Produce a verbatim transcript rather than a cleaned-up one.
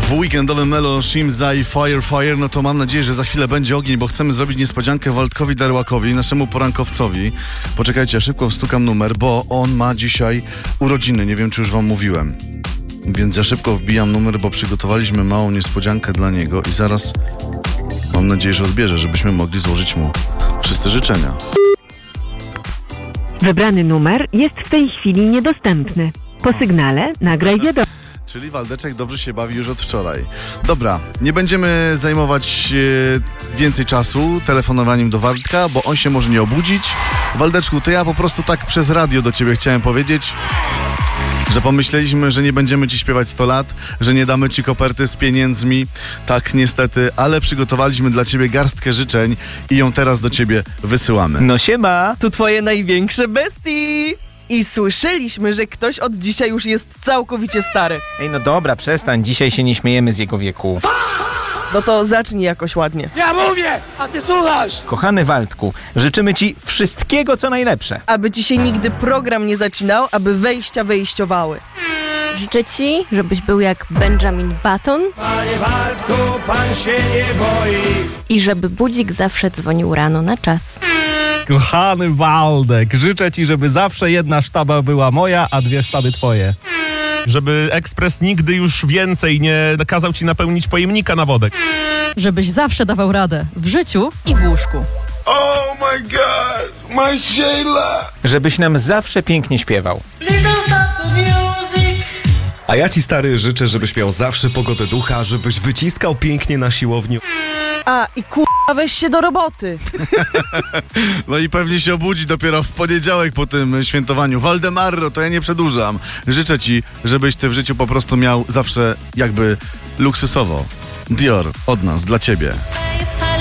W weekendowym Melo Shimza Fire Fire, no to mam nadzieję, że za chwilę będzie ogień, bo chcemy zrobić niespodziankę Waldkowi Darłakowi, naszemu porankowcowi. Poczekajcie, szybko wstukam numer, bo on ma dzisiaj urodziny, nie wiem, czy już wam mówiłem. Więc ja szybko wbijam numer, bo przygotowaliśmy małą niespodziankę dla niego i zaraz mam nadzieję, że odbierze, żebyśmy mogli złożyć mu wszyscy życzenia. Wybrany numer jest w tej chwili niedostępny. Po sygnale nagraj wiadomość. Czyli Waldeczek dobrze się bawi już od wczoraj. Dobra, nie będziemy zajmować e, więcej czasu telefonowaniem do Waldka, bo on się może nie obudzić. Waldeczku, to ja po prostu tak przez radio do ciebie chciałem powiedzieć, że pomyśleliśmy, że nie będziemy ci śpiewać sto lat, że nie damy ci koperty z pieniędzmi. Tak, niestety, ale przygotowaliśmy dla ciebie garstkę życzeń i ją teraz do ciebie wysyłamy. No siema! Tu twoje największe bestii! I słyszeliśmy, że ktoś od dzisiaj już jest całkowicie stary. Ej, no dobra, przestań, dzisiaj się nie śmiejemy z jego wieku. No to zacznij jakoś ładnie. Ja mówię, a ty słuchasz! Kochany Waldku, życzymy ci wszystkiego, co najlepsze. Aby ci się nigdy program nie zacinał, aby wejścia wejściowały. Życzę ci, żebyś był jak Benjamin Button. Panie Waldku, pan się nie boi. I żeby budzik zawsze dzwonił rano na czas. Kochany Waldek, życzę ci, żeby zawsze jedna sztaba była moja, a dwie sztaby twoje. Żeby ekspres nigdy już więcej nie kazał ci napełnić pojemnika na wodę. Żebyś zawsze dawał radę w życiu i w łóżku. Oh my god, my Sheila! Żebyś nam zawsze pięknie śpiewał. A ja ci, stary, życzę, żebyś miał zawsze pogodę ducha, żebyś wyciskał pięknie na siłowni. A, i k***a, weź się do roboty. No i pewnie się obudzi dopiero w poniedziałek po tym świętowaniu. Waldemaro, to ja nie przedłużam. Życzę ci, żebyś ty w życiu po prostu miał zawsze jakby luksusowo. Dior, od nas, dla ciebie.